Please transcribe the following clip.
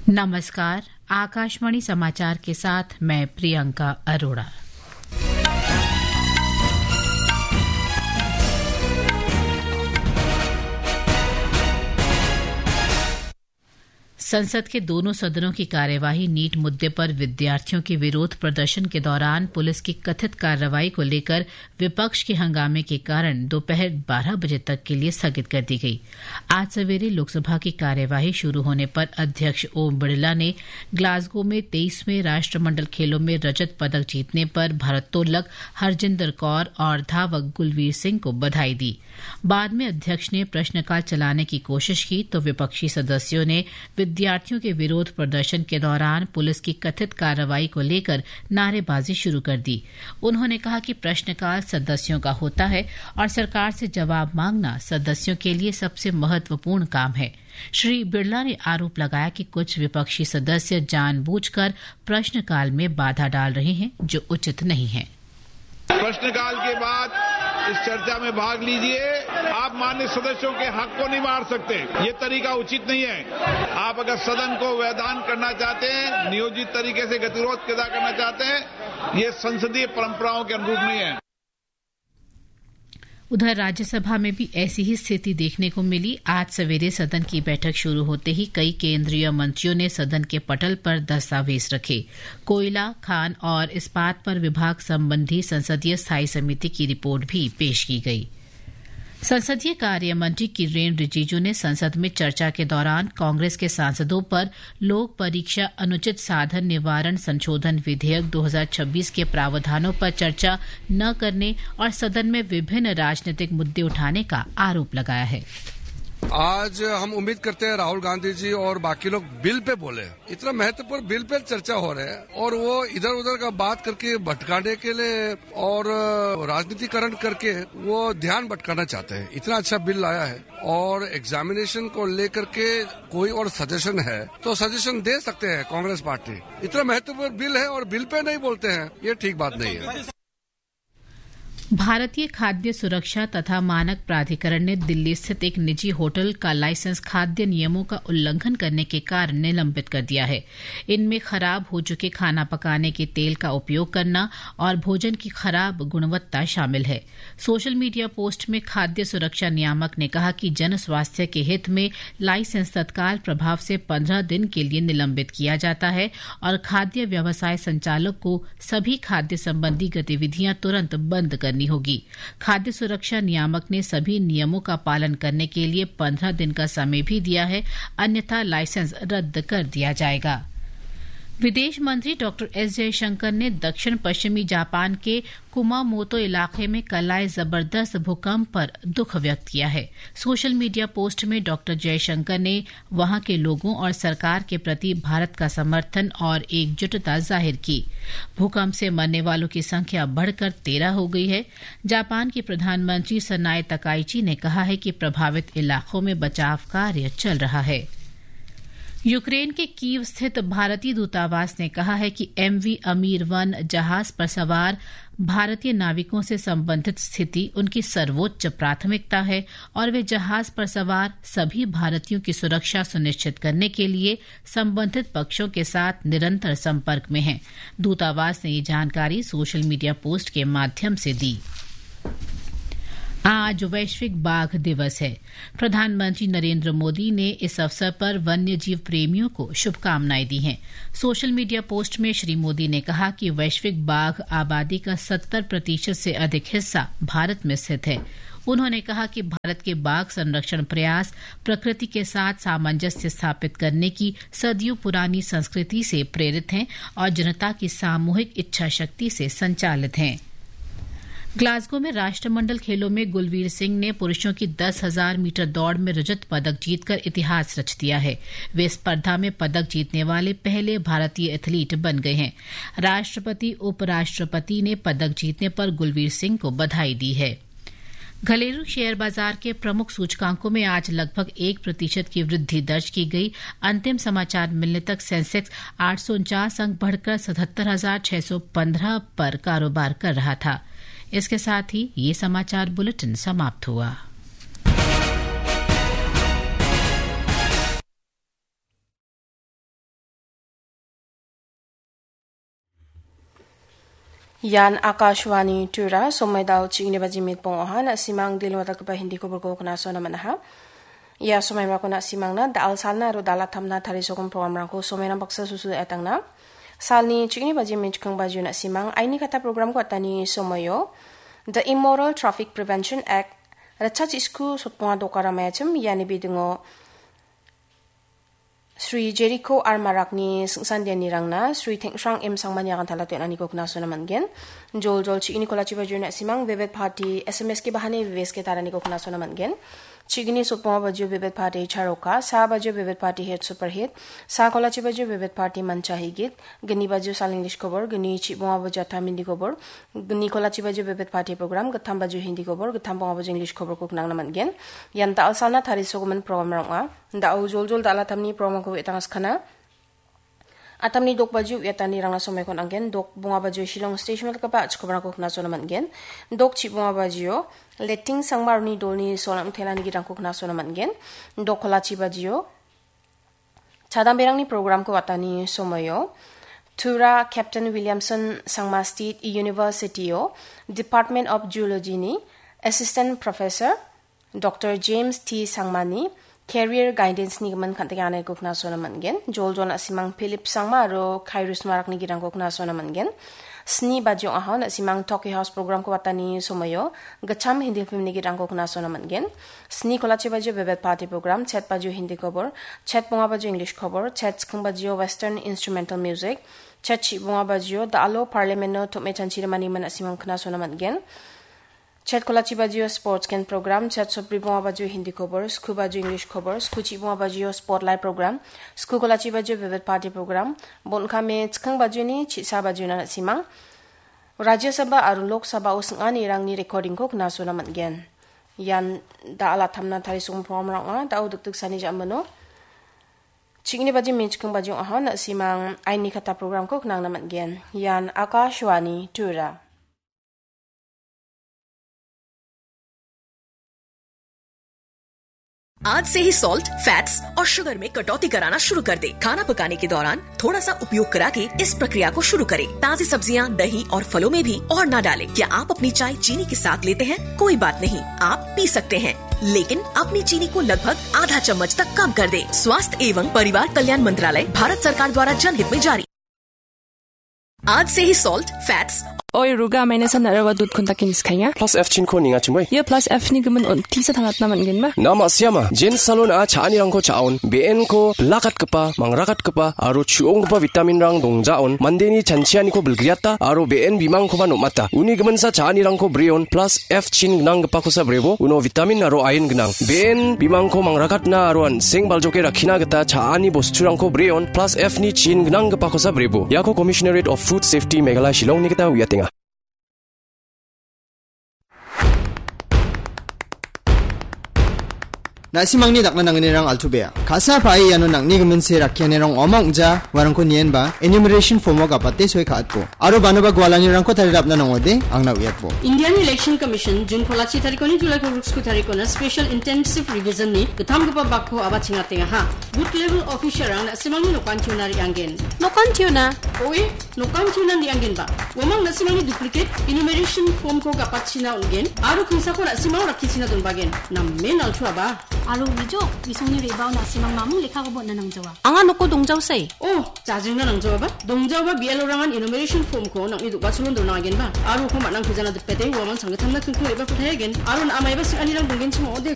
नमस्कार, आकाशवाणी समाचार के साथ मैं प्रियंका अरोड़ा। संसद के दोनों सदनों की कार्यवाही नीट मुद्दे पर विद्यार्थियों के विरोध प्रदर्शन के दौरान पुलिस की कथित कार्रवाई को लेकर विपक्ष के हंगामे के कारण दोपहर 12 बजे तक के लिए स्थगित कर दी गई। आज सवेरे लोकसभा की कार्यवाही शुरू होने पर अध्यक्ष ओम बिरला ने ग्लासगो में 23वें राष्ट्रमंडल खेलों में रजत पदक जीतने पर भारोत्तोलक हरजिंदर कौर और धावक गुलवीर सिंह को बधाई दी। बाद में अध्यक्ष ने प्रश्नकाल चलाने की कोशिश की तो विपक्षी सदस्यों ने विद्यार्थियों के विरोध प्रदर्शन के दौरान पुलिस की कथित कार्रवाई को लेकर नारेबाजी शुरू कर दी। उन्होंने कहा कि प्रश्नकाल सदस्यों का होता है और सरकार से जवाब मांगना सदस्यों के लिए सबसे महत्वपूर्ण काम है। श्री बिरला ने आरोप लगाया कि कुछ विपक्षी सदस्य जानबूझकर प्रश्नकाल में बाधा डाल रहे हैं, जो उचित नहीं है। प्रश्नकाल के बाद इस चर्चा में भाग लीजिए। आप माननीय सदस्यों के हक को नहीं मार सकते, ये तरीका उचित नहीं है। आप अगर सदन को व्यवधान करना चाहते हैं, नियोजित तरीके से गतिरोध पैदा करना चाहते हैं, ये संसदीय परंपराओं के अनुरूप नहीं है। उधर राज्यसभा में भी ऐसी ही स्थिति देखने को मिली। आज सवेरे सदन की बैठक शुरू होते ही कई केंद्रीय मंत्रियों ने सदन के पटल पर दस्तावेज रखे। कोयला, खान और इस्पात पर विभाग संबंधी संसदीय स्थायी समिति की रिपोर्ट भी पेश की गई। संसदीय कार्य मंत्री किरेन रिजिजू ने संसद में चर्चा के दौरान कांग्रेस के सांसदों पर लोक परीक्षा अनुचित साधन निवारण संशोधन विधेयक 2026 के प्रावधानों पर चर्चा न करने और सदन में विभिन्न राजनीतिक मुद्दे उठाने का आरोप लगाया है। आज हम उम्मीद करते हैं राहुल गांधी जी और बाकी लोग बिल पे बोले। इतना महत्वपूर्ण बिल पे चर्चा हो रहा है और वो इधर उधर का बात करके भटकाने के लिए और राजनीतिकरण करके वो ध्यान भटकाना चाहते हैं। इतना अच्छा बिल लाया है और एग्जामिनेशन को लेकर के कोई और सजेशन है तो सजेशन दे सकते हैं कांग्रेस पार्टी। इतना महत्वपूर्ण बिल है और बिल पे नहीं बोलते हैं, ये ठीक बात नहीं है। भारतीय खाद्य सुरक्षा तथा मानक प्राधिकरण ने दिल्ली स्थित एक निजी होटल का लाइसेंस खाद्य नियमों का उल्लंघन करने के कारण निलंबित कर दिया है। इनमें खराब हो चुके खाना पकाने के तेल का उपयोग करना और भोजन की खराब गुणवत्ता शामिल है। सोशल मीडिया पोस्ट में खाद्य सुरक्षा नियामक ने कहा कि जन स्वास्थ्य के हित में लाइसेंस तत्काल प्रभाव से 15 दिन के लिए निलंबित किया जाता है और खाद्य व्यवसाय संचालक को सभी खाद्य संबंधी गतिविधियां तुरंत बंद करनी होगी। खाद्य सुरक्षा नियामक ने सभी नियमों का पालन करने के लिए 15 दिन का समय भी दिया है, अन्यथा लाइसेंस रद्द कर दिया जाएगा। विदेश मंत्री डॉ एस जयशंकर ने दक्षिण पश्चिमी जापान के कुमामोतो इलाके में कल आए जबरदस्त भूकंप पर दुख व्यक्त किया है। सोशल मीडिया पोस्ट में डॉ जयशंकर ने वहां के लोगों और सरकार के प्रति भारत का समर्थन और एकजुटता जाहिर की। भूकंप से मरने वालों की संख्या बढ़कर 13 हो गई है। जापान की प्रधानमंत्री सनाए तकाइची ने कहा है कि प्रभावित इलाकों में बचाव कार्य चल रहा है। यूक्रेन के कीव स्थित भारतीय दूतावास ने कहा है कि MV अमीर 1 जहाज पर सवार भारतीय नाविकों से संबंधित स्थिति उनकी सर्वोच्च प्राथमिकता है और वे जहाज पर सवार सभी भारतीयों की सुरक्षा सुनिश्चित करने के लिए संबंधित पक्षों के साथ निरंतर संपर्क में हैं। दूतावास ने ये जानकारी सोशल मीडिया पोस्ट के माध्यम से दी। आज वैश्विक बाघ दिवस है। प्रधानमंत्री नरेंद्र मोदी ने इस अवसर पर वन्य जीव प्रेमियों को शुभकामनाएं दी हैं। सोशल मीडिया पोस्ट में श्री मोदी ने कहा कि वैश्विक बाघ आबादी का 70% से अधिक हिस्सा भारत में स्थित है। उन्होंने कहा कि भारत के बाघ संरक्षण प्रयास प्रकृति के साथ सामंजस्य स्थापित करने की सदियों पुरानी संस्कृति से प्रेरित हैं और जनता की सामूहिक इच्छा शक्ति से संचालित हैं। ग्लासगो में राष्ट्रमंडल खेलों में गुलवीर सिंह ने पुरुषों की 10,000 मीटर दौड़ में रजत पदक जीतकर इतिहास रच दिया है। वे स्पर्धा में पदक जीतने वाले पहले भारतीय एथलीट बन गए हैं। राष्ट्रपति उपराष्ट्रपति ने पदक जीतने पर गुलवीर सिंह को बधाई दी है। घरेलू शेयर बाजार के प्रमुख सूचकांकों में आज लगभग 1% की वृद्धि दर्ज की गई। अंतिम समाचार मिलने तक सेंसेक्स 849 अंक बढ़कर 77,615 पर कारोबार कर रहा था। इसके साथ ही ये समाचार बुलेटिन समाप्त हुआ। Yan Akashwani Tura Somaidao Chigni Bajimit Pongohan Simang Dilwata Kapa Hindi Kuburko Knaso Namanaha Ya Somai Makona Simangna Dal Salna Ro Dala Thamna Thari Sokum Program Rangko Somena Baksa Susu Etangna Salni Chigni Bajimit Kang Baju Na Simang Aini Kata Program Ko Atani Somayo The Immoral Traffic Prevention Act Rachach Isku Sotponga Dokara Mayachim Yani Bidungo Sri Jericho Armarakni Sangsandiani Rangna Sri Tengshrang M Sangmanya Kantalatu Ani Koknaso Namangen Jol Chigini Kolachi Baju Na Simang Vivid Party SMS Ki Bahane Vives Ke Tarani Koknaso Namangen Chigini Sopoma Baju Vivid Party Charoka Sa Baju Vivid Party Hit Super Hit Sa Kolachi Baju Vivid Party Manchahi Git Gani Baju Sal English Cover Gani Chiboma Baju Atam Hindi Cover Gani Kolachi Baju Vivid Party Program Gatam Baju Hindi Cover Gatam Baju English Cover Koknang Namangen Yanta Alsana Thari Soguman Program Rangwa Da'u Jol Dala Tamni Program Ko Itangas Kana Atamni Dok Baju Yatani Rangna Somekon Angen Dok Bunga Baju Shillong Station Kapa Chkobra Koknaso Namangen Dok Chiboma Baju Letting Sangmarni Dolni Solam Thelani Girang Koknaso Namangen Dok Kolachi Baju Chadam Berangni Program Ko Atani Somayo Tura Captain Williamson Sangma State University Department of Geology ni Assistant Professor Dr. James T. Sangmani Career Guidance ni gaman kantigana Koknaso Namangen Jol Asimang Philip Sangma ro Khairus Marak ni Girang Koknaso Namangen Sni Bajong Ahon Asimang Talkie House Program Ko Watani Somayo Gacham Hindi Film ni Girang Koknaso Namangen Sni Kolachi Baju Vivid Party Program Chat Baju Hindi Cover Chat Bunga Baju English Cover Chat Skung Baju Western Instrumental Music Chat Chi Bunga Baju Dalo Parliament no Tome Chanchira Mani Man Asimang Knaso Namangen Chat Kolachi Baju Sports Can Program Chat Sopri Bunga Baju Hindi Cover Sku Baju English Cover Sku Chi Bunga Baju Spotlight Program Sku Kolachi Baju Vivid Party Program Bonka Me Chkang Baju ni Chisa Baju na Simang Rajya Sabha aru Lok Sabha usngani rangni recording ko Knaso Namangen Yan da ala thamna thari sum program ranga da uduk sani jamano Chigni Baji Minchkang Baju Ahon Simang Aini Kata Program ko Knang Namangen Yan Akashwani Tura आज से ही salt, fats और sugar में कटौती कराना शुरू कर दे। खाना पकाने के दौरान थोड़ा सा उपयोग करा के इस प्रक्रिया को शुरू करें। ताज़ी सब्जियां, दही और फलों में भी और ना डालें। क्या आप अपनी चाय चीनी के साथ लेते हैं? कोई बात नहीं, आप पी सकते हैं, लेकिन अपनी चीनी को लगभग आधा चम्मच तक कम कर दें। स्वास्थ्य एवं परिवार कल्याण मंत्रालय, भारत सरकार द्वारा जनहित में जारी। आज से ही salt, fats Oi ruga maina sanarawa dut kontak kinis kaya plus f chin ko ninga chimoi ye plus f ni gaman on tisa thangat naman gen ma nama siama jen salon a chani rang ko chaun bn ko lakat kapa mangrakat kapa aro chuong kapa vitamin rang dongjaon mandeni chanchiani ko bulgriata aro bn bimang ko ban mata uni gaman sa chani rang ko brion plus f chin gnang kapa ko sa brebo uno vitamin aro iron gnang bn bimang ko mangrakat na aro an seng baljoke rakhina gata chani bostu rang ko brion plus f ni chin gnang kapa ko sa brebo yako commissionerate of food safety meghalaya shillong ni gata wiating Nasimangni dakna nangni rang altubea khasa pai yano nangni gamen se rakhiane rang omang ja warang ko nien ba enumeration form ga pate soi khatpo aro banoba gwalani rang ko thari rapna nangode angna uyatpo Indian Election Commission jun kholachi tarikoni July ko ruks ko tarikona special intensive revision ni gatham ga bakho aba chinga ha boot level officer rang nasimangni nokan chunari angen nokan chuna oi nokan chuna ni angen ba omang nasimangni duplicate enumeration form ko ga pachina ongen aro khisa ko nasimang rakhisina don bagen nam men alchua ba Alo wijo wisongni rebao na simang mamung lekha ko bon na nang jawa anga noko dongjaw sei oh jajing na nang jawa ba dongjaw ba bialo rangan enumeration form ko nang idu basulon do na gen ba aro ko manang khujana de pete woman sangathamna kunku eba puthayen aro na amai ba ani rang donggen chimo ode